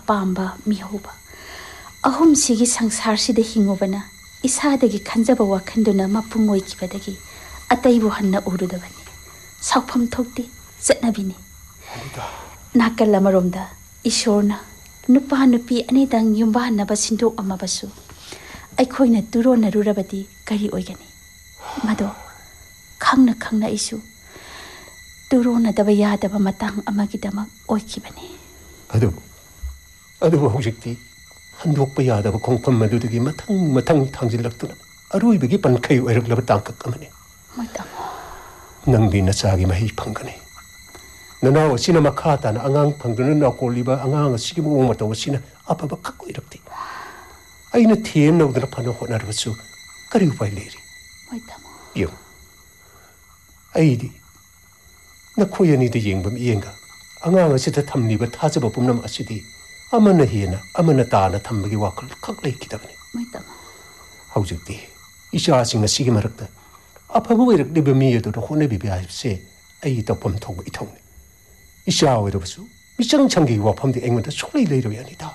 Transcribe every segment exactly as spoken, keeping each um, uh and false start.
ꯑꯄꯥꯝꯕ ꯃꯤꯍꯧꯕ ꯑꯍꯨꯝꯁꯤꯒꯤ ꯁꯪꯁꯥꯔꯁꯤꯗ ꯍꯤꯡꯉꯨꯕꯅ ꯏꯁꯥꯗꯒꯤ ꯈꯟꯖꯕ ꯋꯥꯈꯟꯗꯨꯅ ꯃꯄꯨꯡ ꯑꯣꯏꯈꯤꯕꯗꯒꯤ ꯑꯇꯩꯕꯨ ꯍꯟꯅ ꯎꯔꯨꯗꯕꯅꯤ ꯁꯥꯎꯐꯝ ꯊꯣꯛꯇꯦ ꯆꯠꯅꯕꯤꯅꯤ ꯅꯥꯀꯜ ꯑꯃꯔꯣꯝꯗ ꯏꯁꯣꯔꯅ ꯅꯨꯄꯥ ꯅꯨꯄꯤ ꯑꯅꯤꯗꯪ ꯌꯨꯝꯕꯥꯟꯅꯕ ꯁꯤꯟꯗꯣꯛꯑꯝꯃꯕꯁꯨ ꯑꯩꯈꯣꯏꯅ ꯇꯨꯔꯣꯟꯅꯔꯨꯔꯕꯗꯤ ꯀꯔꯤ ꯑꯣꯏꯒꯅꯤ ꯃꯗꯣ ꯈꯪꯅ ꯈꯪꯅ ꯑꯩꯁꯨ ꯇꯨꯔꯣꯟꯅꯗꯕ ꯌꯥꯗꯕ ꯃꯇꯥꯡ ꯑꯃꯒꯤꯗꯃꯛ ꯑꯣꯏꯈꯤꯕꯅꯤ ꯑꯗꯨ ꯑꯗꯨꯕꯨ ꯍꯧꯖꯤꯛꯇꯤ ꯍꯟꯗꯣꯛꯄ ꯌꯥꯗꯕ ꯈꯣꯡꯐꯝ ꯑꯗꯨꯗꯒꯤ ꯃꯊꯪ ꯃꯊꯪ ꯊꯥꯡꯖꯤꯜꯂꯛꯇꯨꯅ ꯑꯔꯣꯏꯕꯒꯤ ꯄꯟꯈꯩ ꯑꯣꯏꯔꯛꯂꯕ ꯇꯥꯡꯀꯛ ꯑꯃꯅꯤ ꯃꯣꯏ ꯇꯥꯃꯣ ꯅꯪꯗꯤ ꯅꯆꯥꯒꯤ ꯃꯍꯩ ꯐꯪꯒꯅꯤ ꯅꯅꯥꯎ ꯑꯁꯤꯅ ꯃꯈꯥ ꯇꯥꯅ ꯑꯉꯥꯡ ꯐꯪꯗꯨꯅ ꯅꯥꯎꯀꯣꯜꯂꯤꯕ ꯑꯉꯥꯡ ꯑꯁꯤꯒꯤ ꯃꯑꯣꯡ ꯃꯇꯧ ꯑꯁꯤꯅ ꯑꯐꯕ ꯈꯛ ꯑꯣꯏꯔꯛꯇꯦ ꯑꯩꯅ ꯊꯦꯝꯅꯧꯗꯅ ꯐꯅ ꯍꯣꯠꯅꯔꯕꯁꯨ ꯀꯔꯤ ꯎꯄꯥꯏ ꯂꯩꯔꯤ ꯃꯣꯏ ꯇꯥꯃꯣ ꯌꯦꯡꯉꯨ ꯑꯩꯗꯤ ꯅꯈꯣꯏ ꯑꯅꯤꯗ ꯌꯦꯡꯕ ꯃꯤꯠꯌꯦꯡꯒ ꯑꯉꯥꯡ ꯑꯁꯤꯗ ꯊꯝꯂꯤꯕ ꯊꯥꯖꯕ ꯄꯨꯝꯅꯃꯛ ꯑꯁꯤꯗꯤ ꯑꯃꯅ ꯍꯦꯟꯅ ꯑꯃꯅ ꯇꯥꯅ ꯊꯝꯕꯒꯤ ꯋꯥꯈꯜ ꯈꯛ ꯂꯩꯈꯤꯗꯕꯅꯤ ꯃꯣꯏ ꯇꯥꯃꯣ ꯍꯧꯖꯤꯛꯇꯤ ꯏꯆꯥꯁꯤꯡ ꯑꯁꯤꯒꯤ ꯃꯔꯛꯇ ꯑꯐꯕ ꯑꯣꯏꯔꯛꯂꯤꯕ ꯃꯤ ꯑꯗꯨꯗ ꯍꯣꯠꯅꯕꯤꯕ ꯍꯥꯏꯕꯁꯦ ꯑꯩꯒꯤ ꯇꯧꯐꯝ ꯊꯣꯛꯄ ꯏꯊꯧꯅꯤ ꯏꯆꯥ ꯑꯣꯏꯔꯕꯁꯨ ꯃꯤꯆꯪ ꯆꯪꯒꯤ ꯋꯥꯐꯝꯗꯤ ꯑꯩꯉꯣꯟꯗ ꯁꯨꯡꯂꯩ ꯂꯩꯔꯣꯏ ꯑꯅꯤꯇꯥ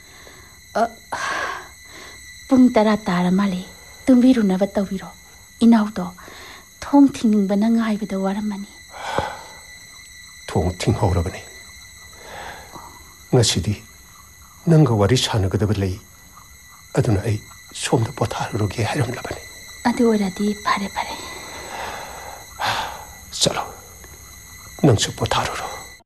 ꯄꯨꯡ ꯇꯔꯥ ꯇꯥꯔ ꯃꯥꯜꯂꯦ ꯇꯨꯝꯕꯤꯔꯨꯅꯕ ꯇꯧꯕꯤꯔꯣ ꯏꯅꯥꯎꯗꯣ ꯊꯣꯡ ꯊꯤꯡꯅꯤꯡꯕꯅ ꯉꯥꯏꯕꯗ ꯋꯥꯔꯝꯃꯅꯤ ꯊꯣꯡ ꯊꯤꯡꯍꯧꯔꯕꯅꯤ ꯉꯁꯤꯗꯤ ꯅꯪꯒ ꯋꯥꯔꯤ ꯁꯥꯟꯅꯒꯗꯕ ꯂꯩ ꯑꯗꯨꯅ ꯑꯩ ꯁꯣꯝꯗ ꯄꯣꯊꯥꯔꯨꯔꯒꯦ ꯍꯥꯏꯔꯝꯂꯕꯅꯤ ꯑꯗꯨ ꯑꯣꯏꯔꯗꯤ ꯐꯔꯦ ꯐꯔꯦ ꯆꯠꯂꯣ ꯅꯪꯁꯨ ꯄꯣꯊꯥꯔꯨꯔꯣ